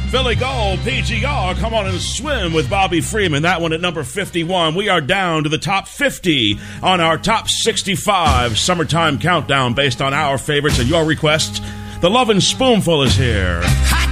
Philly Gold, PGR, come on and swim with Bobby Freeman. That one at number 51. We are down to the top 50 on our top 65 summertime countdown based on our favorites and your requests. The Lovin' Spoonful is here.